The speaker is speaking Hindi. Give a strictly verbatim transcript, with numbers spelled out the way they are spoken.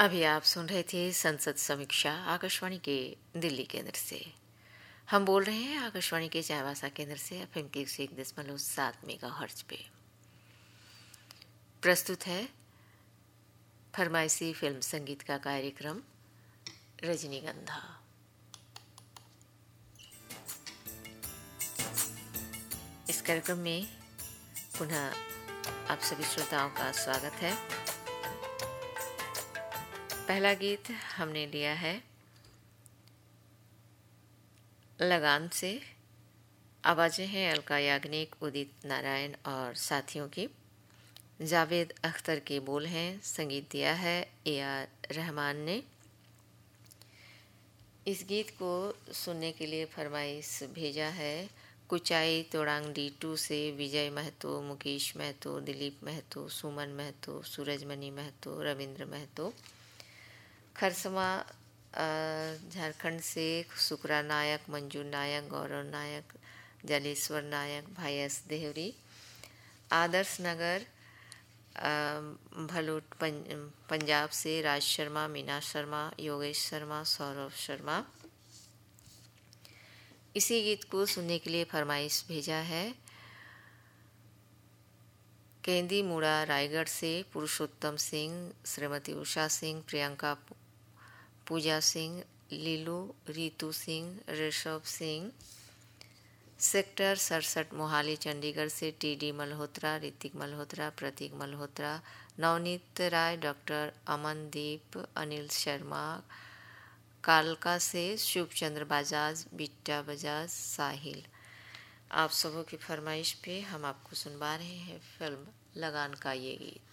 अभी आप सुन रहे थे संसद समीक्षा आकाशवाणी के दिल्ली केंद्र से। हम बोल रहे हैं आकाशवाणी के चाईबासा केंद्र से एफएम के एक दशमलव सात मेगा हर्ट्ज पे। प्रस्तुत है फरमाइशी फिल्म संगीत का कार्यक्रम रजनीगंधा। इस कार्यक्रम में पुनः आप सभी श्रोताओं का स्वागत है। पहला गीत हमने लिया है लगान से। आवाज़ें हैं अलका याग्निक, उदित नारायण और साथियों की। जावेद अख्तर के बोल हैं, संगीत दिया है ए आर रहमान ने। इस गीत को सुनने के लिए फरमाइश भेजा है कुचाई तोड़ांग डी टू से विजय महतो, मुकेश महतो, दिलीप महतो, सुमन महतो, सूरजमणि महतो, रविंद्र महतो। खरसमा झारखंड से सुकरा नायक, मंजू नायक, गौरव नायक, जलेश्वर नायक, भाई एस देहरी। आदर्श नगर भलूट पंजाब से राज शर्मा, मीना शर्मा, योगेश शर्मा, सौरभ शर्मा। इसी गीत को सुनने के लिए फरमाइश भेजा है केंदी मुड़ा रायगढ़ से पुरुषोत्तम सिंह, श्रीमती उषा सिंह, प्रियंका, पूजा सिंह, लीलू, रीतू सिंह, ऋषभ सिंह। सेक्टर सड़सठ मोहाली चंडीगढ़ से टी डी मल्होत्रा, ऋतिक मल्होत्रा, प्रतीक मल्होत्रा, नवनीत राय, डॉक्टर अमनदीप, अनिल शर्मा। कालका से शुभ चंद्र बजाज, बिट्टा बजाज, साहिल। आप सबों की फरमाइश पे हम आपको सुनवा रहे हैं फिल्म लगान का ये गीत।